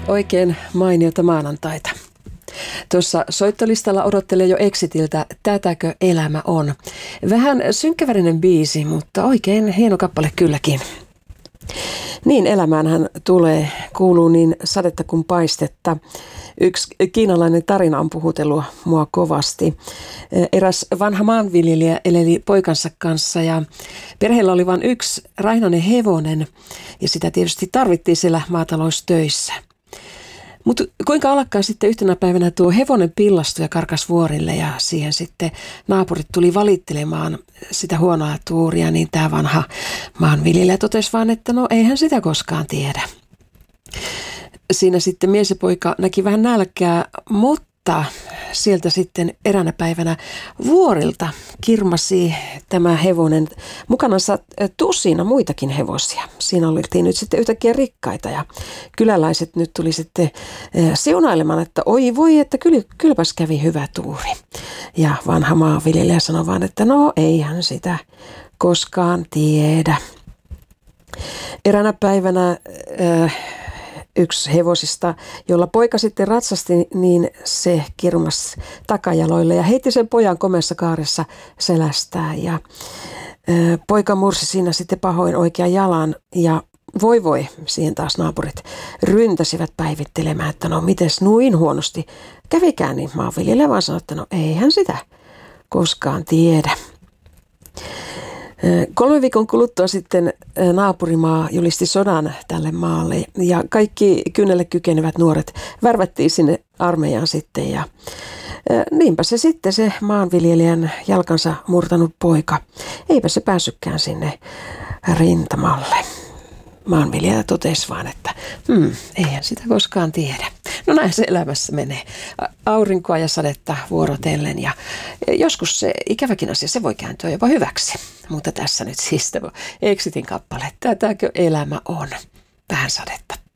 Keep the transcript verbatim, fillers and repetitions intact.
Oikein mainiota maanantaita. Tuossa soittolistalla odottelee jo Exitiltä Tätäkö elämä on. Vähän synkkäävärinen biisi, mutta oikein hieno kappale kylläkin. Niin elämäänhän tulee, kuuluu niin sadetta kuin paistetta. Yksi kiinalainen tarina on puhutellut mua kovasti. Eräs vanha maanviljelijä eleli poikansa kanssa ja perheellä oli vain yksi raihnainen hevonen ja sitä tietysti tarvittiin siellä maataloustöissä. Mutta kuinka alkaa sitten yhtenä päivänä tuo hevonen pillastui ja karkas vuorille ja siihen sitten naapurit tuli valittelemaan sitä huonoa tuuria, niin tämä vanha maanviljelijä totesi vaan, että no eihän sitä koskaan tiedä. Siinä sitten mies ja poika näki vähän nälkää, mutta sieltä sitten eräänä päivänä vuorilta kirmasi tämä hevonen mukanansa tusina muitakin hevosia. Siinä oltiin nyt sitten yhtäkkiä rikkaita ja kyläläiset nyt tuli sitten siunailemaan, että oi voi, että kyl, kylpäs kävi hyvä tuuri. Ja vanha maanviljelijä sanoi vaan, että no eihän sitä koskaan tiedä. Eräänä päivänä äh, yksi hevosista, jolla poika sitten ratsasti, niin se kirmas takajaloille ja heitti sen pojan komeassa kaaressa selästään. Ja ö, poika mursi siinä sitten pahoin oikean jalan ja voi voi, siihen taas naapurit ryntäsivät päivittelemään, että no mites nuin huonosti kävikään, niin maanviljelijä vaan sanoi, että no eihän sitä koskaan tiedä. Kolme viikon kuluttua sitten naapurimaa julisti sodan tälle maalle ja kaikki kynnelle kykenevät nuoret värvättiin sinne armeijaan sitten ja niinpä se sitten se maanviljelijän jalkansa murtanut poika, eipä se päässytkään sinne rintamalle. Maanviljelijä totesi vaan, että hmm, eihän sitä koskaan tiedä. No näin se elämässä menee. Aurinkoa ja sadetta vuorotellen ja joskus se ikäväkin asia, se voi kääntyä jopa hyväksi. Mutta tässä nyt siis Exitin kappale, Tätäkö elämä on? Vähän sadetta.